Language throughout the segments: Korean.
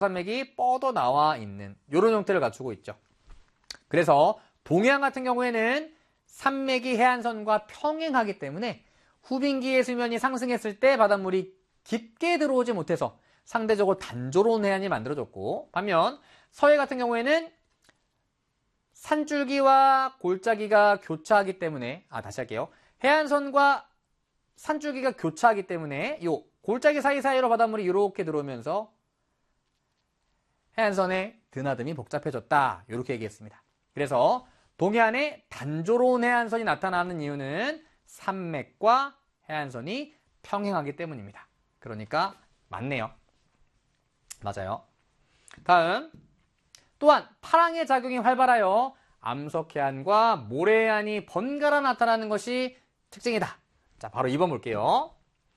산맥이 뻗어 나와 있는 이런 형태를 갖추고 있죠. 그래서 동해안 같은 경우에는 산맥이 해안선과 평행하기 때문에 후빙기의 수면이 상승했을 때 바닷물이 깊게 들어오지 못해서 상대적으로 단조로운 해안이 만들어졌고, 반면 서해 같은 경우에는 산줄기와 골짜기가 교차하기 때문에, 다시 할게요. 해안선과 산줄기가 교차하기 때문에 이 골짜기 사이사이로 바닷물이 이렇게 들어오면서 해안선의 드나듦이 복잡해졌다. 이렇게 얘기했습니다. 그래서 동해안에 단조로운 해안선이 나타나는 이유는 산맥과 해안선이 평행하기 때문입니다. 그러니까 맞네요. 맞아요. 다음, 또한 파랑의 작용이 활발하여 암석해안과 모래해안이 번갈아 나타나는 것이 특징이다. 자, 바로 2번 볼게요.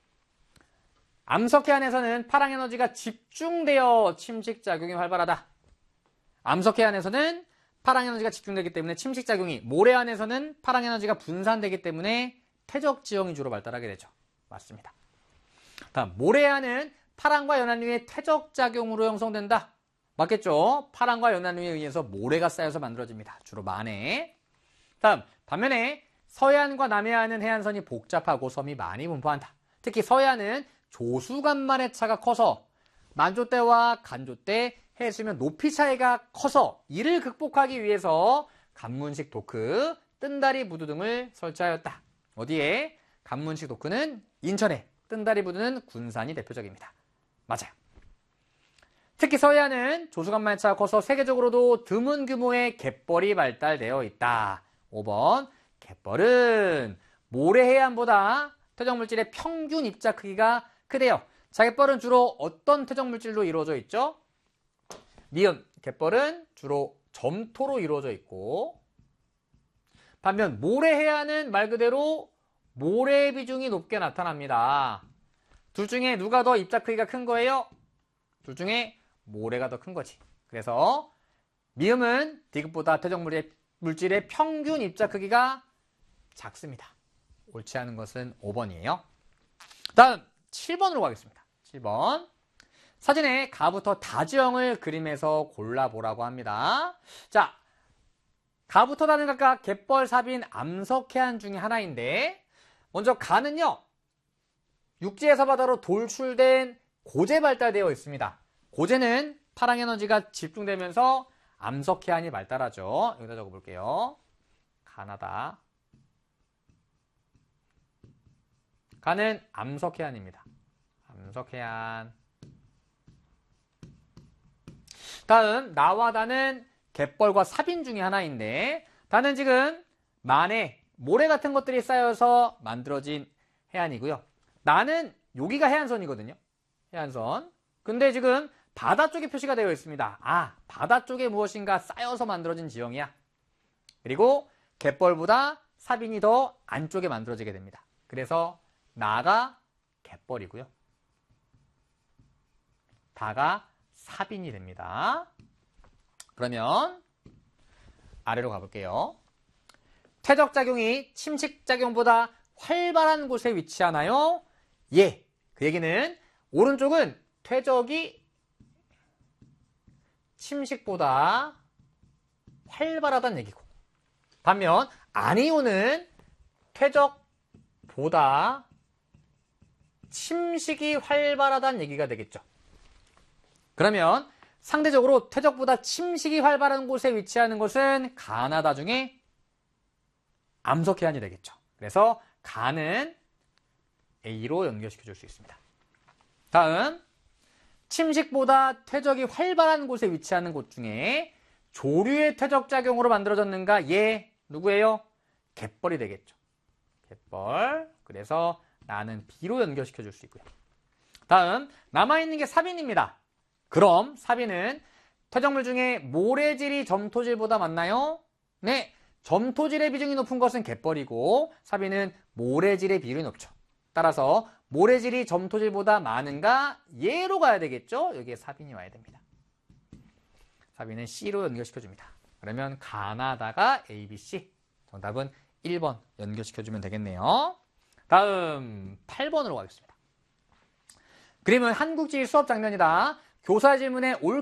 암석해안에서는 파랑에너지가 집중되어 침식작용이 활발하다. 암석해안에서는 파랑에너지가 집중되기 때문에 침식작용이, 모래안에서는 파랑에너지가 분산되기 때문에 퇴적지형이 주로 발달하게 되죠. 맞습니다. 다음, 모래해안은 파랑과 연안위의 퇴적작용으로 형성된다. 맞겠죠? 파랑과 연안위에 의해서 모래가 쌓여서 만들어집니다. 주로 만해. 다음, 반면에 서해안과 남해안은 해안선이 복잡하고 섬이 많이 분포한다. 특히 서해안은 조수간만의 차가 커서 만조대와 간조대 해수면 높이 차이가 커서 이를 극복하기 위해서 간문식 도크, 뜬다리 부두 등을 설치하였다. 어디에? 간문식 도크는 인천에, 뜬다리 부두는 군산이 대표적입니다. 맞아요. 특히 서해안은 조수간만의 차가 커서 세계적으로도 드문 규모의 갯벌이 발달되어 있다. 5번, 갯벌은 모래해안보다 퇴적물질의 평균 입자 크기가 크대요. 자, 갯벌은 주로 어떤 퇴적물질로 이루어져 있죠? 니은, 갯벌은 주로 점토로 이루어져 있고, 반면 모래해안은 말 그대로 모래의 비중이 높게 나타납니다. 둘 중에 누가 더 입자 크기가 큰 거예요? 둘 중에 모래가 더 큰 거지. 그래서 미음은 디귿보다 퇴적물질의 평균 입자 크기가 작습니다. 옳지 않은 것은 5번이에요. 다음 7번으로 가겠습니다. 7번. 사진에 가부터 다지형을 그림에서 골라보라고 합니다. 자, 가부터 다는 각각 갯벌, 사빈, 암석해안 중에 하나인데, 먼저 가는요, 육지에서 바다로 돌출된 고제 발달되어 있습니다. 고제는 파랑에너지가 집중되면서 암석해안이 발달하죠. 여기다 적어볼게요. 가나다. 가는 암석해안입니다. 암석해안. 다음, 나와 다는 갯벌과 사빈 중에 하나인데, 다는 지금 만에 모래 같은 것들이 쌓여서 만들어진 해안이고요. 나는 여기가 해안선이거든요. 해안선. 근데 지금 바다 쪽에 표시가 되어 있습니다. 바다 쪽에 무엇인가 쌓여서 만들어진 지형이야. 그리고 갯벌보다 사빈이 더 안쪽에 만들어지게 됩니다. 그래서 나가 갯벌이고요. 다가 사빈이 됩니다. 그러면 아래로 가볼게요. 퇴적작용이 침식작용보다 활발한 곳에 위치하나요? 예. 그 얘기는 오른쪽은 퇴적이 침식보다 활발하다는 얘기고, 반면 아니오는 퇴적보다 침식이 활발하다는 얘기가 되겠죠. 그러면 상대적으로 퇴적보다 침식이 활발한 곳에 위치하는 것은 가나다 중에 암석해안이 되겠죠. 그래서 가는 A로 연결시켜 줄 수 있습니다. 다음, 침식보다 퇴적이 활발한 곳에 위치하는 곳 중에 조류의 퇴적작용으로 만들어졌는가? 예, 누구예요? 갯벌이 되겠죠. 갯벌. 그래서 나는 B로 연결시켜 줄 수 있고요. 다음, 남아있는 게 사빈입니다. 그럼 사빈은 퇴적물 중에 모래질이 점토질보다 많나요? 네, 점토질의 비중이 높은 것은 갯벌이고 사빈은 모래질의 비율이 높죠. 따라서 모래질이 점토질보다 많은가? 예로 가야 되겠죠? 여기에 사빈이 와야 됩니다. 사빈은 C로 연결시켜줍니다. 그러면 가나다가 A, B, C. 정답은 1번 연결시켜주면 되겠네요. 다음 8번으로 가겠습니다. 그림은 한국지리 수업 장면이다. 교사 질문에 옳게